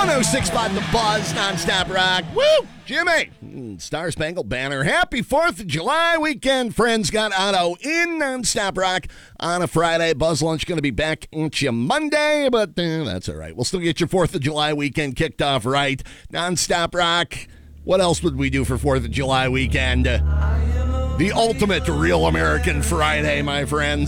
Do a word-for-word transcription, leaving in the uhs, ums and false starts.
oh six point five The Buzz, nonstop rock. Woo! Jimmy, Star Spangled Banner. Happy fourth of July weekend, friends. Got Otto in nonstop rock on a Friday. Buzz Lunch going to be back at you Monday, but eh, that's all right. We'll still get your fourth of July weekend kicked off right. Nonstop rock. What else would we do for fourth of July weekend? The ultimate real American Friday, my friends.